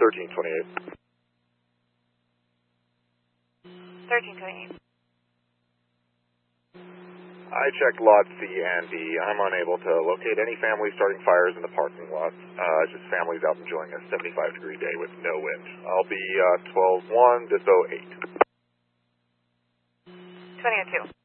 1328. 1328. I checked lot C and D. I'm unable to locate any families starting fires in the parking lot. Just families out enjoying a 75-degree day with no wind. I'll be 12-1, Ditto 8. 2002.